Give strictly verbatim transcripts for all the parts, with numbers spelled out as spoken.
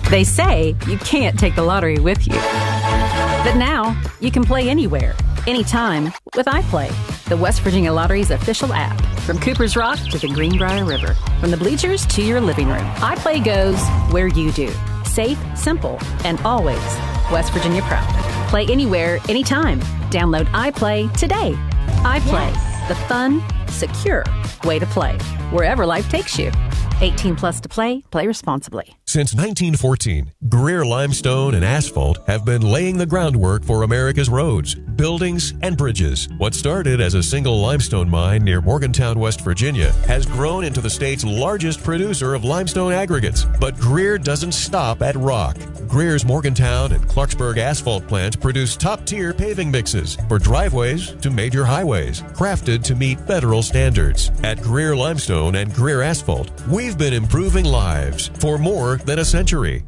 They say you can't take the lottery with you. But now, you can play anywhere, anytime with iPlay, the West Virginia Lottery's official app. From Cooper's Rock to the Greenbrier River, from the bleachers to your living room, iPlay goes where you do. Safe, simple, and always West Virginia proud. Play anywhere, anytime. Download iPlay today. iPlay, yes. The fun, secure way to play, wherever life takes you. eighteen plus to play. Play responsibly. Since nineteen fourteen, Greer Limestone and Asphalt have been laying the groundwork for America's roads, buildings, and bridges. What started as a single limestone mine near Morgantown, West Virginia, has grown into the state's largest producer of limestone aggregates. But Greer doesn't stop at rock. Greer's Morgantown and Clarksburg asphalt plants produce top-tier paving mixes for driveways to major highways, crafted to meet federal standards. At Greer Limestone and Greer Asphalt, we've been improving lives for more than a century.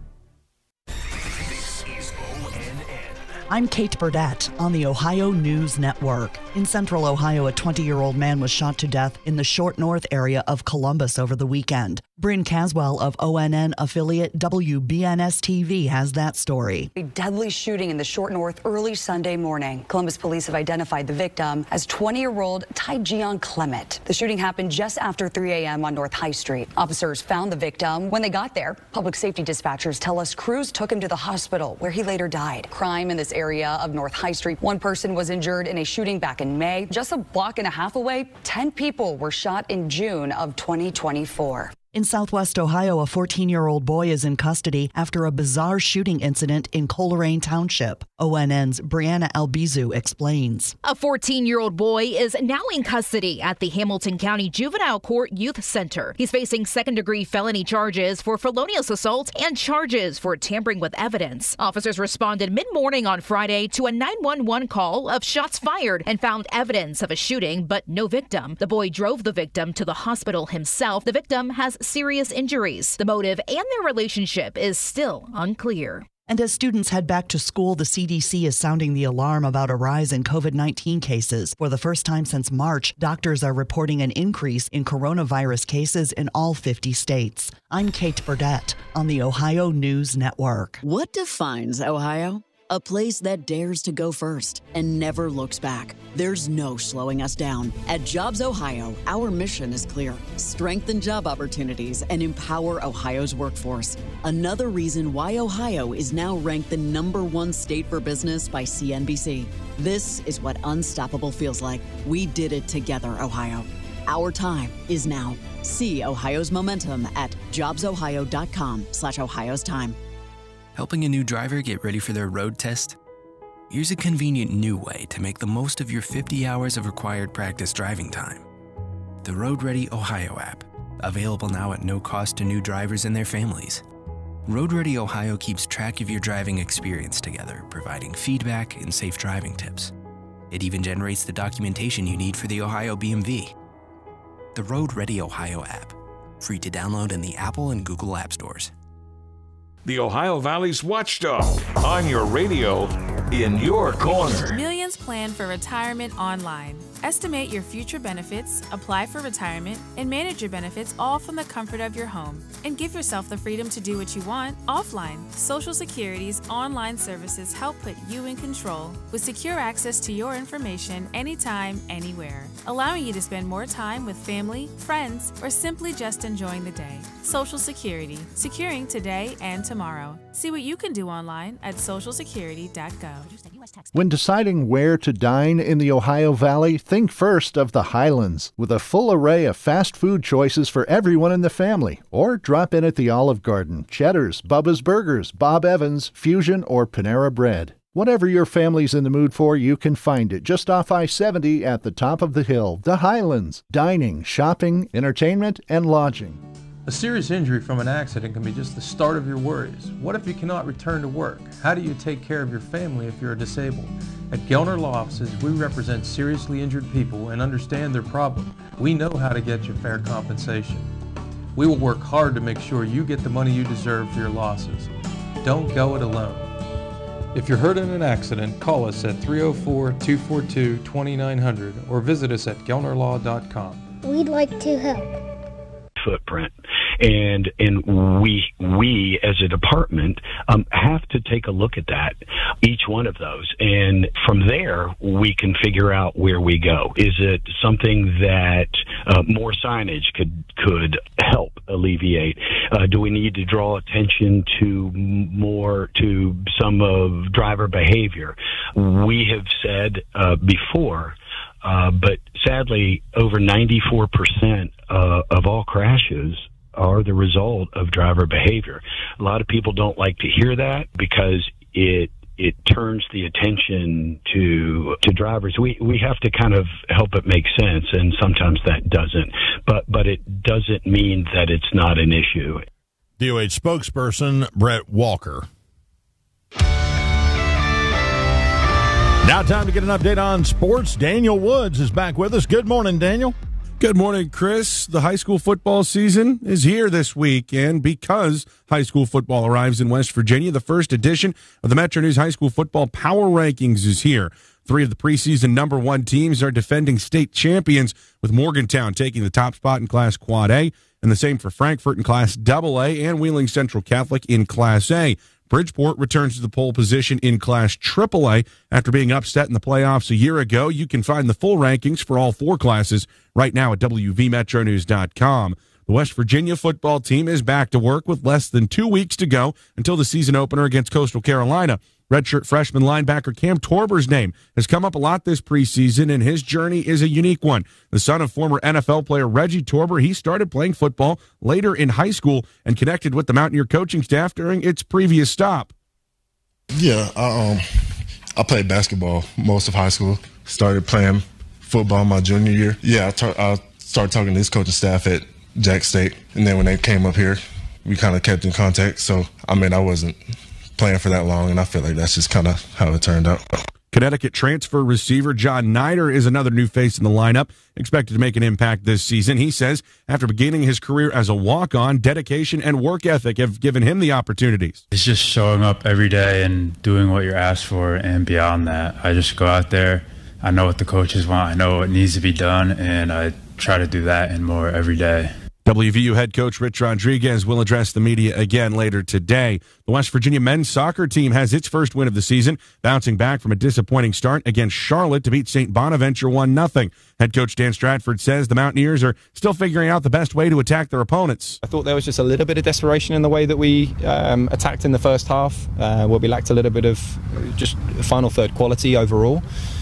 I'm Kate Burdett on the Ohio News Network. In central Ohio, a twenty-year-old man was shot to death in the Short North area of Columbus over the weekend. Bryn Caswell of O N N affiliate W B N S T V has that story. A deadly shooting in the Short North early Sunday morning. Columbus police have identified the victim as twenty-year-old Tyjeon Clement. The shooting happened just after three a.m. on North High Street. Officers found the victim. When they got there, public safety dispatchers tell us crews took him to the hospital where he later died. Crime in this area of North High Street. One person was injured in a shooting back in May. Just a block and a half away, ten people were shot in June of twenty twenty-four. In southwest Ohio, a fourteen-year-old boy is in custody after a bizarre shooting incident in Coleraine Township. O N N's Brianna Albizu explains. A fourteen-year-old boy is now in custody at the Hamilton County Juvenile Court Youth Center. He's facing second-degree felony charges for felonious assault and charges for tampering with evidence. Officers responded mid-morning on Friday to a nine one one call of shots fired and found evidence of a shooting, but no victim. The boy drove the victim to the hospital himself. The victim has serious injuries. The motive and their relationship is still unclear. And as students head back to school, the C D C is sounding the alarm about a rise in COVID nineteen cases. For the first time since March, doctors are reporting an increase in coronavirus cases in all fifty states. I'm Kate Burdett on the Ohio News Network. What defines Ohio? A place that dares to go first and never looks back. There's no slowing us down. At Jobs Ohio, our mission is clear. Strengthen job opportunities and empower Ohio's workforce. Another reason why Ohio is now ranked the number one state for business by C N B C. This is what unstoppable feels like. We did it together, Ohio. Our time is now. See Ohio's momentum at jobsohio.com slash Ohio's time. Helping a new driver get ready for their road test? Here's a convenient new way to make the most of your fifty hours of required practice driving time. The Road Ready Ohio app, available now at no cost to new drivers and their families. Road Ready Ohio keeps track of your driving experience together, providing feedback and safe driving tips. It even generates the documentation you need for the Ohio B M V. The Road Ready Ohio app, free to download in the Apple and Google App Stores. The Ohio Valley's Watchdog, on your radio, in your corner. Millions plan for retirement online. Estimate your future benefits, apply for retirement, and manage your benefits all from the comfort of your home. And give yourself the freedom to do what you want offline. Social Security's online services help put you in control with secure access to your information anytime, anywhere, allowing you to spend more time with family, friends, or simply just enjoying the day. Social Security, securing today and tomorrow. See what you can do online at social security dot gov. When deciding where to dine in the Ohio Valley, think first of the Highlands, with a full array of fast food choices for everyone in the family. Or drop in at the Olive Garden, Cheddar's, Bubba's Burgers, Bob Evans, Fusion, or Panera Bread. Whatever your family's in the mood for, you can find it just off I seventy at the top of the hill. The Highlands. Dining, shopping, entertainment, and lodging. A serious injury from an accident can be just the start of your worries. What if you cannot return to work? How do you take care of your family if you're disabled? At Gellner Law Offices, we represent seriously injured people and understand their problem. We know how to get you fair compensation. We will work hard to make sure you get the money you deserve for your losses. Don't go it alone. If you're hurt in an accident, call us at three oh four, two four two, two nine zero zero or visit us at gellner law dot com. We'd like to help. Footprint. And and we we as a department um, have to take a look at that, each one of those. And from there, we can figure out where we go. Is it something that uh, more signage could could help alleviate? Uh, do we need to draw attention to more to some of driver behavior? We have said uh, before, uh, but sadly, over ninety-four percent uh, of all crashes are the result of driver behavior. A lot of people don't like to hear that because it it turns the attention to to drivers. We we have to kind of help it make sense, and sometimes that doesn't. But but it doesn't mean that it's not an issue. D O H spokesperson Brett Walker. Now time to get an update on sports. Daniel Woods is back with us. Good morning, Daniel. Good morning, Chris. The high school football season is here this week, and because high school football arrives in West Virginia, the first edition of the Metro News High School Football Power Rankings is here. Three of the preseason number one teams are defending state champions, with Morgantown taking the top spot in Class Quad A, and the same for Frankfort in Class Double A and Wheeling Central Catholic in Class A. Bridgeport returns to the pole position in Class Triple A after being upset in the playoffs a year ago. You can find the full rankings for all four classes right now at W V metro news dot com. The West Virginia football team is back to work with less than two weeks to go until the season opener against Coastal Carolina. Redshirt freshman linebacker Cam Torber's name has come up a lot this preseason, and his journey is a unique one. The son of former N F L player Reggie Torber, he started playing football later in high school and connected with the Mountaineer coaching staff during its previous stop. Yeah, I, um, I played basketball most of high school. Started playing football my junior year. Yeah, I, tar- I started talking to this coaching staff at Jack State, and then when they came up here, we kind of kept in contact. So, I mean, I wasn't playing for that long, and I feel like that's just kind of how it turned out. Connecticut transfer receiver John Nider is another new face in the lineup, expected to make an impact this season. He says after beginning his career as a walk-on, dedication and work ethic have given him the opportunities. It's just showing up every day and doing what you're asked for, and beyond that, I just go out there. I know what the coaches want. I know what needs to be done, and I try to do that and more every day. W V U head coach Rich Rodriguez will address the media again later today. The West Virginia men's soccer team has its first win of the season, bouncing back from a disappointing start against Charlotte to beat Saint Bonaventure one nothing. Head coach Dan Stratford says the Mountaineers are still figuring out the best way to attack their opponents. I thought there was just a little bit of desperation in the way that we um, attacked in the first half, uh, where we lacked a little bit of just final third quality overall.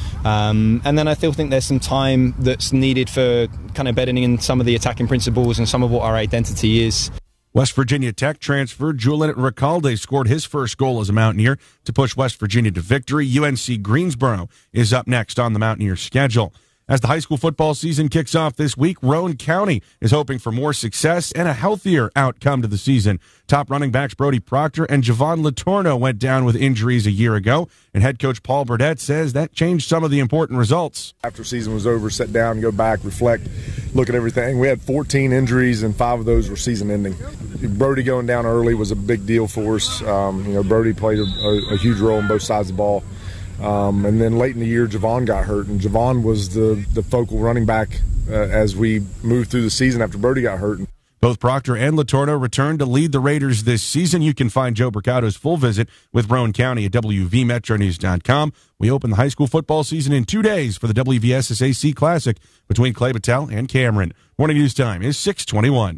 Um, and then I still think there's some time that's needed for kind of bedding in some of the attacking principles and some of what our identity is. West Virginia Tech transfer Julian Recalde scored his first goal as a Mountaineer to push West Virginia to victory. U N C Greensboro is up next on the Mountaineer schedule. As the high school football season kicks off this week, Roane County is hoping for more success and a healthier outcome to the season. Top running backs Brody Proctor and Javon Latorno went down with injuries a year ago, and head coach Paul Burdett says that changed some of the important results. After season was over, sit down, go back, reflect, look at everything. We had fourteen injuries, and five of those were season-ending. Brody going down early was a big deal for us. Um, you know, Brody played a, a, a huge role on both sides of the ball. Um, and then late in the year, Javon got hurt, and Javon was the, the focal running back uh, as we moved through the season after Brody got hurt. Both Proctor and Latorno returned to lead the Raiders this season. You can find Joe Bricato's full visit with Roane County at W V metro news dot com. We open the high school football season in two days for the W V S S A C Classic between Clay Battelle and Cameron. Morning news time is six twenty-one.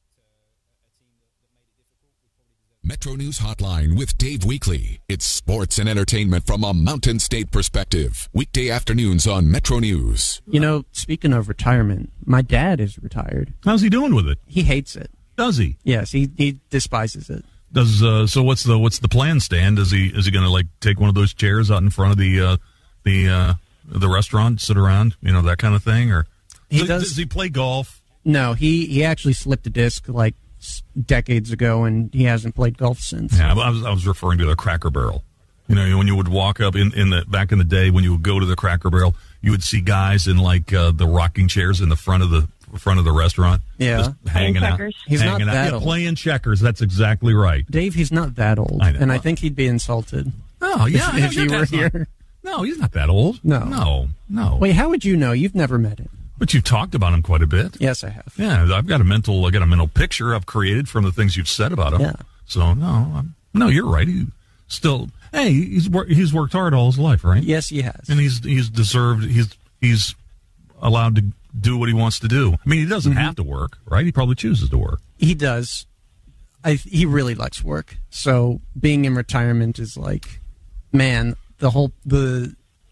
Metro News Hotline with Dave Weekly. It's sports and entertainment from a Mountain State perspective. Weekday afternoons on Metro News. You know, speaking of retirement, my dad is retired. How's he doing with it? He hates it. Does he? Yes, he he despises it. Does uh, so? What's the what's the plan, Stan? Does he is he going to like take one of those chairs out in front of the uh, the uh, the restaurant, sit around, you know, that kind of thing, or he does, does, does he play golf? No, he he actually slipped a disc like decades ago, and he hasn't played golf since. Yeah, I was, I was referring to the Cracker Barrel. You know, when you would walk up in, in the back in the day when you would go to the Cracker Barrel, you would see guys in like uh, the rocking chairs in the front of the front of the restaurant. Yeah, just hanging out. He's hanging not that out. old. Yeah, playing checkers. That's exactly right. Dave, he's not that old, I know. and I think he'd be insulted. Oh yeah, if, if yeah, you were not, here. No, he's not that old. No, no, no. Wait, how would you know? You've never met him. But you've talked about him quite a bit. Yes, I have. Yeah, I've got a mental, I got a mental picture I've created from the things you've said about him. Yeah. So no, I'm, no, you're right. He still, hey, he's wor- he's worked hard all his life, right? Yes, he has. And he's he's deserved. He's he's allowed to do what he wants to do. I mean, he doesn't mm-hmm. have to work, right? He probably chooses to work. He does. I, he really likes work. So being in retirement is like, man, the whole the.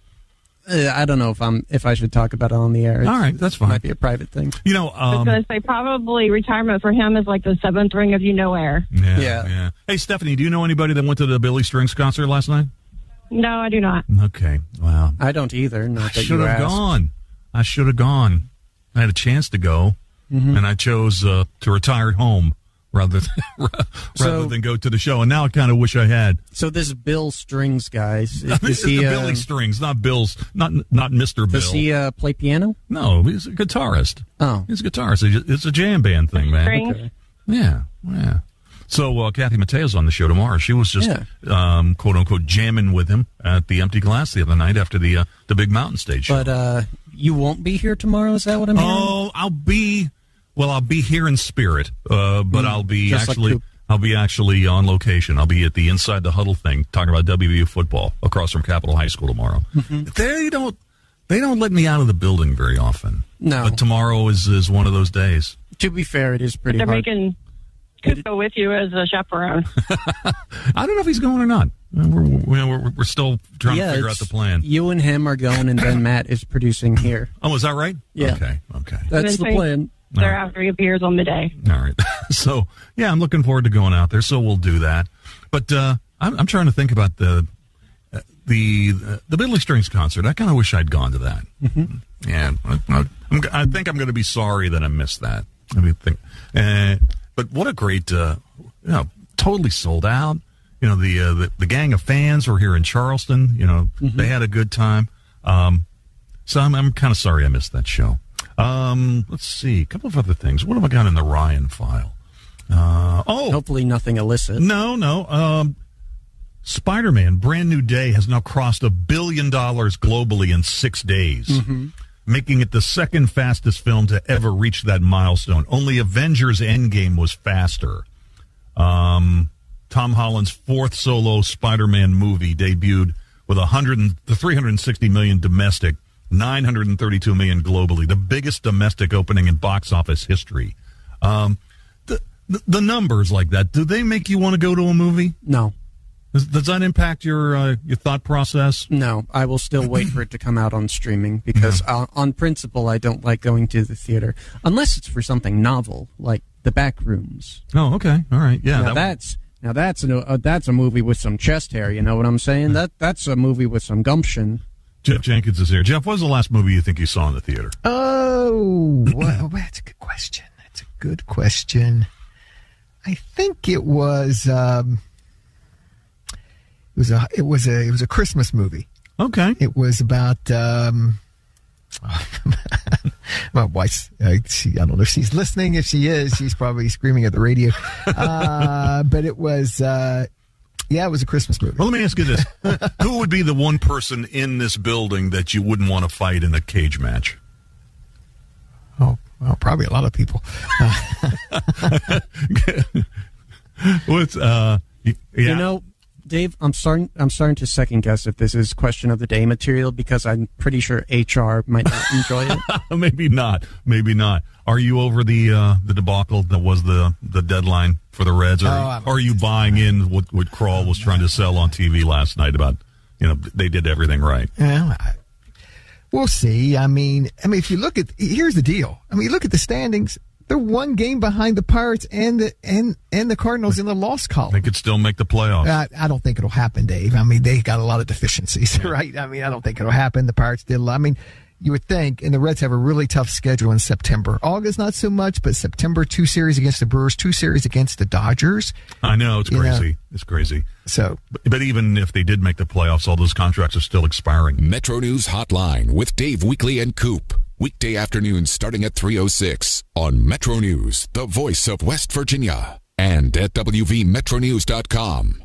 Uh, I don't know if I'm if I should talk about it on the air. It's, all right, that's fine. It might be a private thing. You know, um, I was going to say probably retirement for him is like the seventh ring of you know where. Yeah, yeah, yeah. Hey, Stephanie, do you know anybody that went to the Billy Strings concert last night? No, I do not. Okay, wow. I don't either. Not I that should you have asked. gone. I should have gone. I had a chance to go, mm-hmm. and I chose uh, to retire at home rather than, rather so, than go to the show. And now I kind of wish I had. So this Bill Strings guy, is, this is is he the uh, Billy Strings, not Bill's, not not Mister Bill. Does he uh, play piano? No, he's a guitarist. Oh, he's a guitarist. It's a jam band thing, man. Okay. Yeah, yeah. So uh, Kathy Mateo's on the show tomorrow. She was just yeah. um, quote unquote jamming with him at the Empty Glass the other night after the uh, the big Mountain Stage show. But uh, you won't be here tomorrow. Is that what I'm hearing? Oh, I'll be. Well, I'll be here in spirit, uh, but mm, I'll be actually. Like I'll be actually on location. I'll be at the Inside the Huddle thing, talking about W V U football across from Capitol High School tomorrow. Mm-hmm. They don't. They don't let me out of the building very often. No, but tomorrow is is one of those days. To be fair, it is pretty. They're hard. making. Could go with you as a chaperone. I don't know if he's going or not. We're we're, we're, we're still trying yeah, to figure out the plan. You and him are going, and then Matt is producing here. Oh, is that right? Yeah. Okay. Okay. That's the plan. Thereafter, he appears on midday. All right. So, yeah, I'm looking forward to going out there. So we'll do that. But uh, I'm, I'm trying to think about the uh, the uh, the Billy Strings concert. I kind of wish I'd gone to that. Mm-hmm. Yeah. I, I, I'm, I think I'm going to be sorry that I missed that. I mean, think. Uh, But what a great, uh, you know, totally sold out. You know, the, uh, the the gang of fans were here in Charleston. You know, mm-hmm. they had a good time. Um, so I'm, I'm kind of sorry I missed that show. Um, let's see, a couple of other things. What have I got in the Ryan file? Uh, oh, hopefully nothing illicit. No, no. Um, Spider-Man: Brand New Day has now crossed a billion dollars globally in six days. Mm-hmm. Making it the second fastest film to ever reach that milestone. Only Avengers Endgame was faster. Um, Tom Holland's fourth solo Spider-Man movie debuted with one hundred, the three hundred sixty million domestic, nine hundred thirty-two million globally, the biggest domestic opening in box office history. Um, the, the, the numbers like that, do they make you want to go to a movie? No. Does, does that impact your uh, your thought process? No, I will still wait for it to come out on streaming because yeah. uh, on principle I don't like going to the theater unless it's for something novel like The Backrooms. Oh, okay, all right, yeah. Now that that's now that's a uh, that's a movie with some chest hair. You know what I'm saying? That that's a movie with some gumption. Jeff Jenkins is here. Jeff, what was the last movie you think you saw in the theater? Oh, well, that's a good question. That's a good question. I think it was. Um, It was a it was a it was a Christmas movie. Okay. It was about um, my wife's. Uh, she, I don't know if she's listening. If she is, she's probably screaming at the radio. Uh, but it was uh, yeah, it was a Christmas movie. Well, let me ask you this: who would be the one person in this building that you wouldn't want to fight in a cage match? Oh, well, probably a lot of people. What's uh, yeah. You know. Dave, I'm starting. I'm starting to second guess if this is question of the day material because I'm pretty sure H R might not enjoy it. Maybe not. Maybe not. Are you over the uh, the debacle that was the, the deadline for the Reds, or oh, are you buying in what what Kroll was trying to sell on T V last night about you know they did everything right? Well, I, we'll see. I mean, I mean, if you look at here's the deal. I mean, you look at the standings. They're one game behind the Pirates and the and, and the Cardinals in the loss column. They could still make the playoffs. I, I don't think it'll happen, Dave. I mean, they got a lot of deficiencies, right? I mean, I don't think it'll happen. The Pirates did a lot. I mean, you would think, and the Reds have a really tough schedule in September. August, not so much, but September, two series against the Brewers, two series against the Dodgers. I know, it's crazy. know. It's crazy. So, but, but even if they did make the playoffs, all those contracts are still expiring. Metro News Hotline with Dave Weekly and Coop. Weekday afternoons starting at three oh six on Metro News, the voice of West Virginia, and at W V Metro News dot com.